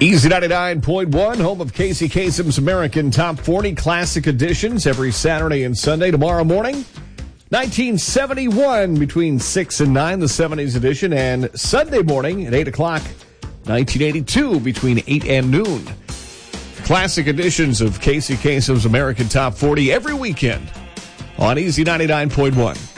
Easy 99.1, home of Casey Kasem's American Top 40 Classic Editions every Saturday and Sunday. Tomorrow morning, 1971 between 6 and 9, the 70s edition, and Sunday morning at 8 o'clock, 1982 between 8 and noon. Classic editions of Casey Kasem's American Top 40 every weekend on Easy 99.1.